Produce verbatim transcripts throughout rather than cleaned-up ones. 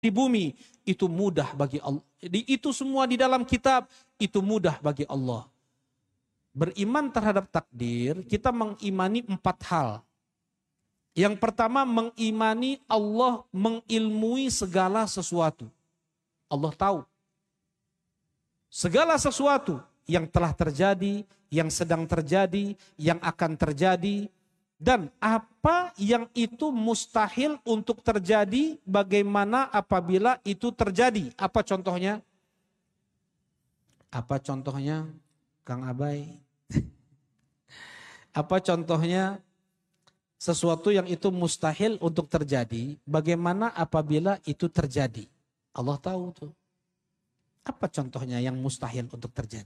di bumi, itu mudah bagi Allah. Itu semua di dalam kitab, itu mudah bagi Allah. Beriman terhadap takdir, kita mengimani empat hal. Yang pertama, mengimani Allah mengilmui segala sesuatu. Allah tahu segala sesuatu yang telah terjadi, yang sedang terjadi, yang akan terjadi, dan apa yang itu mustahil untuk terjadi, bagaimana apabila itu terjadi. Apa contohnya? Apa contohnya, Kang Abai? Apa contohnya sesuatu yang itu mustahil untuk terjadi, bagaimana apabila itu terjadi? Allah tahu tuh. Apa contohnya yang mustahil untuk terjadi?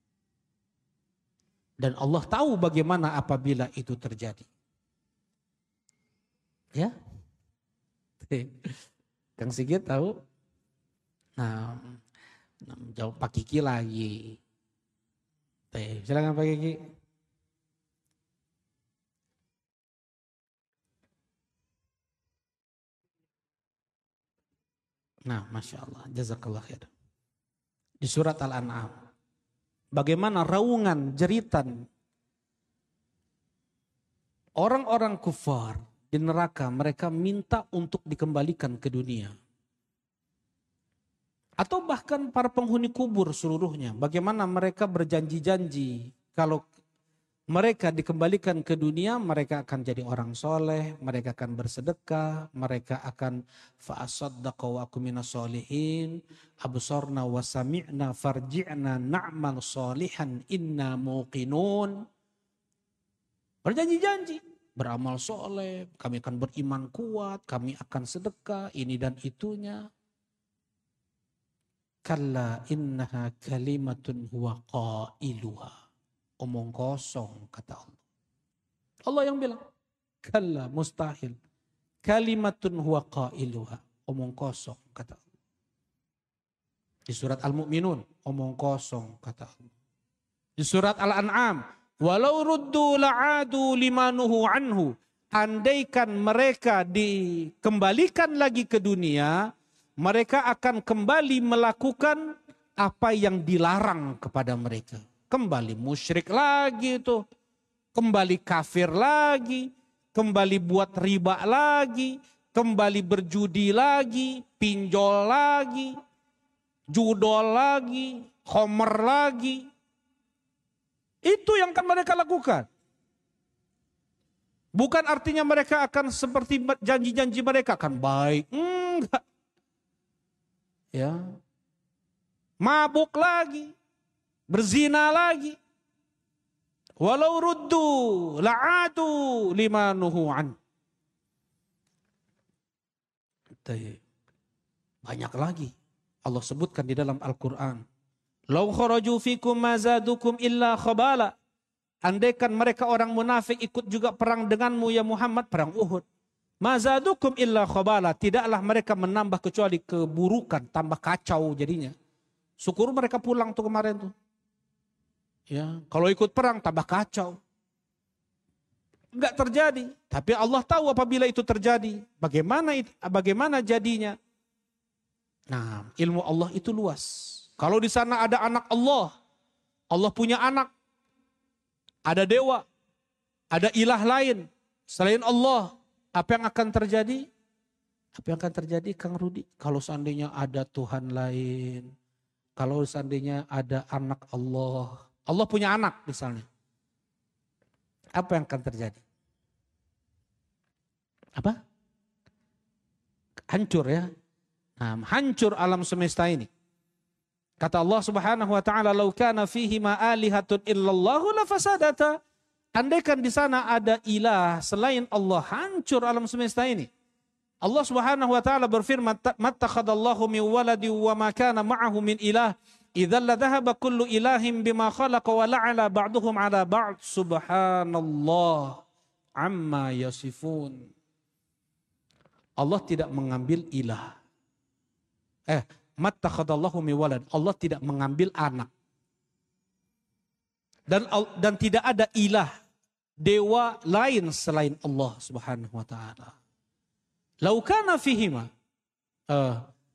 Dan Allah tahu bagaimana apabila itu terjadi. Ya? Kang Sigit tahu? Nah, jawab Pak Kiki lagi. Silakan Pak Kiki. Nah, Masya Allah, jazakallah khair. Di surat Al-An'am, bagaimana raungan jeritan orang-orang kufar di neraka, mereka minta untuk dikembalikan ke dunia. Atau bahkan para penghuni kubur seluruhnya, bagaimana mereka berjanji-janji kalau mereka dikembalikan ke dunia, mereka akan jadi orang soleh, mereka akan bersedekah, mereka akan fa'asaddaqa wa aku minas solihin, absorna wa sami'na farji'na na'mal solihan inna muqinun. Berjanji-janji, beramal soleh, kami akan beriman kuat, kami akan sedekah, ini dan itunya. Kalla innaha kalimatun huwa qailuha. Omong kosong, kata Allah. Allah yang bilang, kalla mustahil. Kalimatun huwa qailuha. Omong kosong, kata Allah. Di surat Al-Mu'minun, omong kosong, kata Allah. Di surat Al-An'am, walau ruddu la'adu limanuhu anhu. Andaikan mereka dikembalikan lagi ke dunia, mereka akan kembali melakukan apa yang dilarang kepada mereka. Kembali musyrik lagi itu, kembali kafir lagi, kembali buat riba lagi, kembali berjudi lagi, pinjol lagi, judol lagi, homer lagi. Itu yang akan mereka lakukan. Bukan artinya mereka akan seperti janji-janji mereka akan baik. Enggak. Ya. Mabuk lagi. Berzina lagi. Walau ruddu la'adu limanuhu an. Banyak lagi Allah sebutkan di dalam Al-Quran. Lau kharaju fikum mazadukum illa khabala. Andaikan mereka orang munafik ikut juga perang denganmu ya Muhammad, perang Uhud. Mazadukum illa khabala. Tidaklah mereka menambah kecuali keburukan, tambah kacau jadinya. Syukur mereka pulang tuh kemarin tuh. Ya, kalau ikut perang tambah kacau. Enggak terjadi, tapi Allah tahu apabila itu terjadi, bagaimana bagaimana jadinya. Nah, ilmu Allah itu luas. Kalau di sana ada anak Allah, Allah punya anak, ada dewa, ada ilah lain selain Allah, apa yang akan terjadi? Apa yang akan terjadi, Kang Rudi? Kalau seandainya ada Tuhan lain, kalau seandainya ada anak Allah, Allah punya anak misalnya. Apa yang akan terjadi? Apa? Hancur ya. Nah, hancur alam semesta ini. Kata Allah Subhanahu wa taala, "Lau kana fihi ma alihatun illallahu lafasadata." Andaikan di sana ada ilah selain Allah, hancur alam semesta ini. Allah Subhanahu wa taala berfirman, "Mattakhadallahu min waladi wa ma kana ma'ahu min ilah." Idzal ladhahaba kullu ilahin bima khalaqa wa la'ala ba'duhum 'ala ba'd subhanallah amma yasifun. Allah tidak mengambil ilah. Eh, mattakhadallahu min walad. Allah tidak mengambil anak. Dan dan tidak ada ilah, dewa lain selain Allah Subhanahu wa taala. Lau kana fihima uh,